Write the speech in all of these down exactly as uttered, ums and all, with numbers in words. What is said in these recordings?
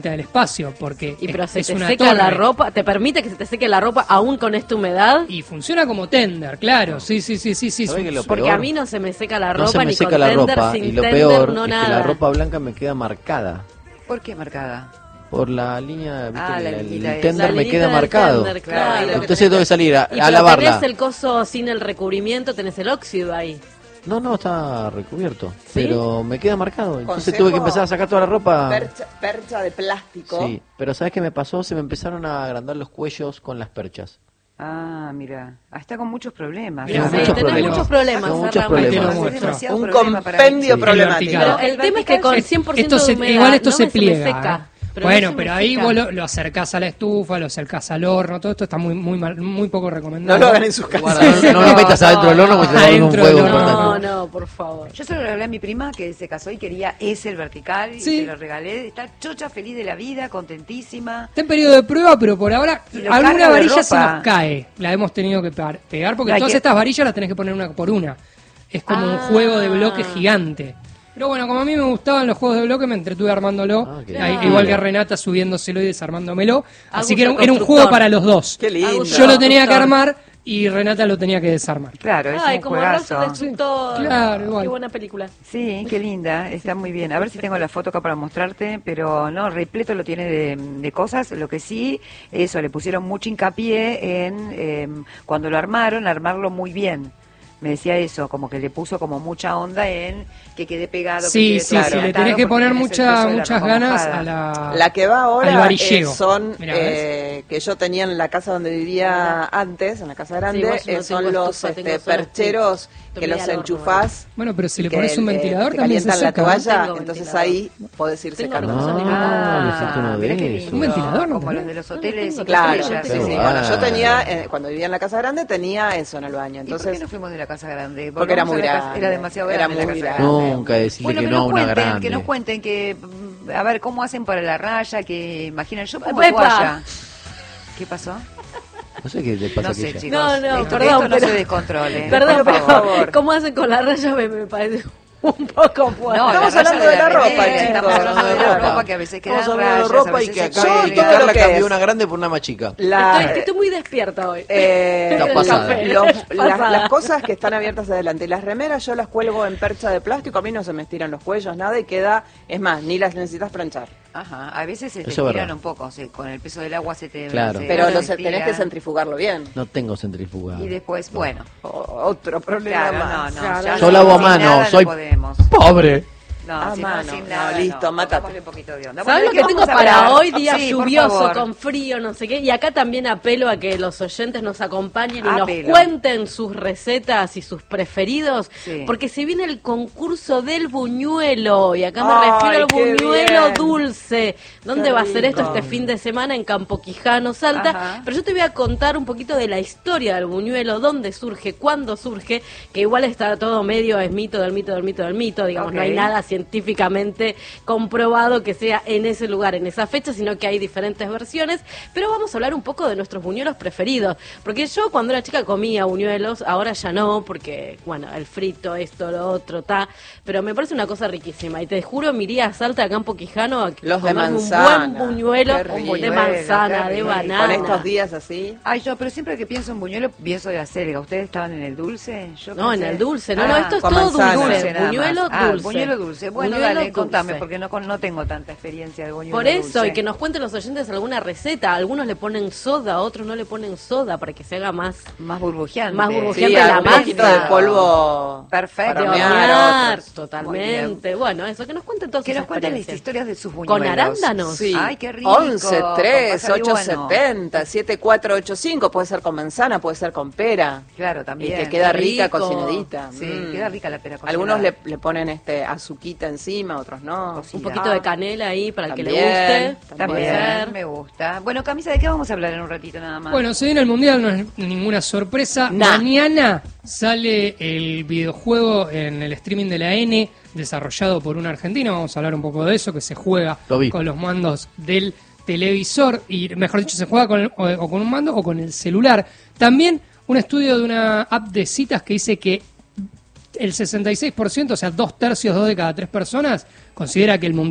del espacio, porque y pero es, se es te una seca torre. la ropa, te permite que se te seque la ropa aún con esta humedad. Y funciona como tender, claro, sí, sí, sí, sí, sí. ¿Sabe que lo Porque peor? a mí no se me seca la ropa, No se me ni seca con la tender, ropa sin y lo tender, peor no es nada. que la ropa blanca me queda marcada ¿Por qué marcada? por la línea, ¿viste? Ah, la el, el linita esa. tender La me linita queda del marcado. tender, claro. Entonces tengo que salir a, Y a pero lavarla. tenés el coso sin el recubrimiento, tenés el óxido ahí. No, no, está recubierto, ¿Sí? pero me queda marcado. Entonces Consejo, tuve que empezar a sacar toda la ropa. Percha, percha de plástico. Sí, pero ¿sabes qué me pasó? Se me empezaron a agrandar los cuellos con las perchas. Ah, mira. Ah, está con muchos problemas. Tengo Sí, muchos tenés problemas. muchos problemas. Tengo muchos Serrano. problemas. Te lo Es muestro. demasiado Un problema para compendio Sí, problemático. vertical. Pero el tema es que con cien por ciento Esto se- de humedad igual esto no se me, pliega. me seca. ¿eh? Pero Bueno, no se pero me ahí seca. vos lo, lo acercás a la estufa, lo acercás al horno, todo esto está muy muy mal, muy poco recomendado. No lo hagan en sus casas. Guarda, no, no lo metas adentro del horno porque se va a volver un Adentro del fuego. horno. No, importante. no, por favor. Yo solo le hablé a mi prima que se casó y quería ese, el vertical, y Sí. se lo regalé. Está chocha, feliz de la vida, contentísima. Está en periodo de prueba, pero por ahora Y lo alguna carga de varilla se ropa. nos cae. La hemos tenido que par- pegar porque Hay todas que- estas varillas las tenés que poner una por una. Es como un Ah. juego de bloque gigante. Pero bueno, como a mí me gustaban los juegos de bloque, me entretuve armándolo. Ah, qué Ahí- lindo. igual que Renata subiéndoselo y desarmándomelo. Así Agus que era, el era un constructor. juego para los dos. Qué lindo. Yo lo tenía que Constructor. armar y Renata lo tenía que desarmar. Claro, es Ay, un como juegazo. Rosa Destructor. Claro, igual. Qué buena película. Sí, qué linda, está muy bien. A ver si tengo la foto acá para mostrarte, pero no, repleto lo tiene de, de cosas. Lo que sí, eso, le pusieron mucho hincapié en, eh, cuando lo armaron, armarlo muy bien. Me decía eso, como que le puso como mucha onda en que quede pegado. Sí, que quede sí, todo sí, le atado, tenés que porque poner tenés el mucha, peso de la muchas ropa ganas mojada. a la... La que va al ahora eh, varilleo. son Mirá, eh, que yo tenía en la casa donde vivía antes, en la casa grande, igual yo no eh, son tengo los estufa, este, tengo solo percheros estoy que los media al horno, enchufás. Bueno, pero si y le que pones un el- ventilador te también se calientan la seca. toalla, Tengo entonces ventilador. ahí podés ir Tengo secando. razón. Ah, Ah, necesito uno de mirá qué esos. lindo. ¿Un ventilador no Como tenés? los de los No, hoteles no y tengo, Claro, estrellas. sí, sí, sí. Ah. Bueno, yo tenía, eh, cuando vivía en la casa grande, tenía eso en el baño. ¿Y por Entonces, qué no fuimos de la casa grande? Porque era vamos muy a la casa- grande. Era demasiado Era grande la muy casa grande. grande. Nunca decirle Bueno, que que no a nos una cuenten, grande. que nos cuenten que, mm, a ver, cómo hacen para la raya, que imaginan, yo pongo Epa. toalla. ¿Qué pasó? No sé qué le pasa No a sé, aquella. chicos. No, no, esto, perdón, esto no pero- se descontrole. Perdón, por pero favor. ¿cómo hacen con la raya? Me, me parece un poco fuerte. No, Estamos la raya hablando de la ropa, remera, chicos, Estamos hablando de la ropa. ropa que a veces quedan Estamos hablando rayas, de a ropa y veces que se acá Yo, cuelgan. todo Carla lo que cambió es- una grande por una más chica. la, Estoy, que estoy muy despierta hoy. Eh, Está el pasada. café, los- las, Pasada. las cosas que están abiertas adelante. Las remeras yo las cuelgo en percha de plástico, a mí no se me estiran los cuellos, nada, y queda, es más, ni las necesitas planchar. Ajá, a veces se te Eso es estiran verdad. un poco, sí, con el peso del agua se te... Claro. se- Pero se los, estira. tenés que centrifugarlo bien. No tengo centrifugado. Y después, bueno, O- otro problema claro, no, más. no. Claro, ya Yo no, lavo a sin mano, nada no soy- podemos. ¡Pobre! No, A si mano, no, sin no, nada, listo, no. mátate. Pongámosle un poquito de onda. ¿Sabes Bueno, lo ¿de que qué tengo vamos a para hablar? hoy? Día Sí, por lluvioso, favor. con frío, no sé qué. Y acá también apelo a que los oyentes nos acompañen y Apelo. nos cuenten sus recetas y sus preferidos. Sí. Porque se viene el concurso del buñuelo. Y acá me Ay, refiero al qué buñuelo bien. dulce. ¿Dónde Qué va a ser esto rico. este fin de semana? En Campo Quijano, Salta. Ajá. Pero yo te voy a contar un poquito de la historia del buñuelo, dónde surge, cuándo surge, que igual está todo medio, es mito del mito del mito del mito, digamos, no hay Ok. nada científicamente comprobado que sea en ese lugar, en esa fecha, sino que hay diferentes versiones, pero vamos a hablar un poco de nuestros buñuelos preferidos, porque yo cuando era chica comía buñuelos, ahora ya no, porque, bueno, el frito, esto, lo otro, ta, pero me parece una cosa riquísima, y te juro, me iría a Salta, a Campo Quijano, a Los de comerme manzana. un buen buñuelo Qué rico. de manzana, Qué de rico. banana. Con estos días así. Ay, yo, pero siempre que pienso en buñuelo, pienso de la selga. ¿Ustedes estaban en el dulce? Yo No, en pensé- el dulce, no, no, esto es con todo manzana. dulce, Dulce nada buñuelo más. Ah, dulce. buñuelo dulce. Bueno, Buñuelo dale, contame, dulce. porque no, con- no tengo tanta experiencia de buñuelo Por eso, dulce. y que nos cuenten los oyentes alguna receta. Algunos le ponen soda, otros no le ponen soda para que se haga más Más burbujeante. Más Sí, burbujeante la un masa. poquito de polvo. Perfecto. para de hornear, hornear, otros. totalmente. Bueno, eso, que nos cuenten todos Que sus nos cuenten las experiencias. historias de sus buñuelos. ¿Con arándanos? Sí. Ay, qué rico. once, tres, Con ocho, pasabí bueno. setenta, siete, cuatro, ocho, cinco. Puede ser con manzana, puede ser con pera. Claro, Y también. que queda rica, rico. cocinadita. Sí, Mm. queda rica la pera cocinada. Algunos le, le ponen este azuquita encima, otros no. Cosita. Un poquito de canela ahí para el que le También, guste. también. Puede ser. También, me gusta. Bueno, Camisa, ¿de qué vamos a hablar en un ratito nada más? Bueno, se viene el Mundial, no es ninguna sorpresa. Nah. Mañana sale el videojuego en el streaming de la N, desarrollado por un argentino. Vamos a hablar un poco de eso, que se juega Lo vi. con los mandos del televisor, y mejor dicho, se juega con el- o, o con un mando o con el celular. También un estudio de una app de citas que dice que el sesenta y seis por ciento, o sea, dos tercios, dos de cada tres personas, considera que el Mundial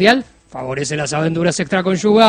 favorece las aventuras extraconyugales.